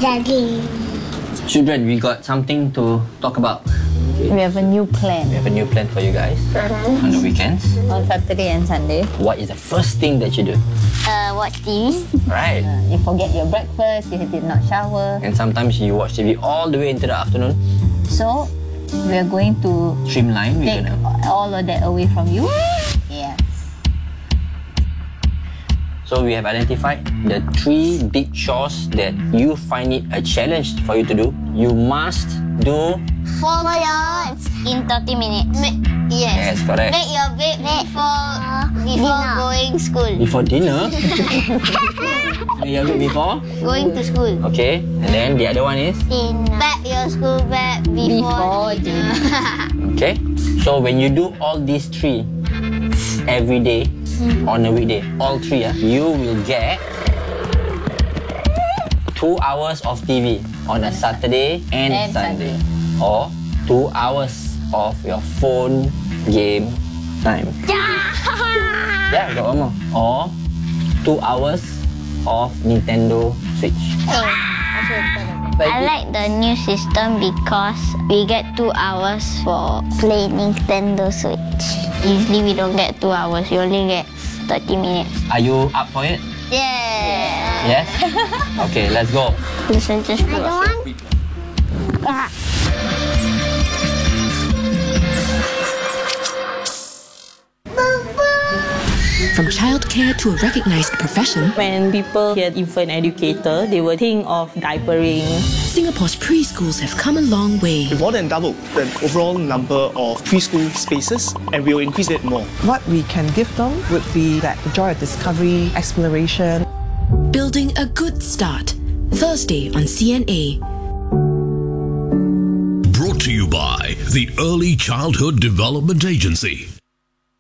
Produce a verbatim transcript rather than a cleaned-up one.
Daddy. Children, we got something to talk about. We have a new plan We have a new plan for you guys on the weekends. on Saturday and Sunday. What is the first thing that you do? Uh, watch T V. Right. You forget your breakfast, you did not shower. And sometimes you watch T V all the way into the afternoon. So, we are going to Streamline, we're take gonna. all of that away from you. Yes. So we have identified the three big chores that you find it a challenge for you to do. You must do. Four yards in thirty minutes. Ma- yes. Yes, correct. Make your bed before before going school. Before dinner. You have it before. Going to school. Okay. And then the other one is. Pack your school bag before, Before dinner. Okay. So when you do all these three every day on a weekday, all three, uh, you will get two hours of T V on a Saturday and, And Sunday. Sunday. Or two hours of your phone game time. Yeah, got one more. Or two hours of Nintendo Switch. I like the new system because we get two hours for playing Nintendo Switch. Usually we don't get two hours, we only get thirty minutes. Are you up for it? Yeah. Yes? Okay, let's go. Listen to school. I don't want. From childcare to a recognized profession, When people hear infant educator, they will think of diapering. Singapore's preschools have come a long way. We more than doubled the overall number of preschool spaces, and we will increase it more. What we can give them would be that joy of discovery, exploration. Building a good start. Thursday on C N A. Brought to you by the Early Childhood Development Agency.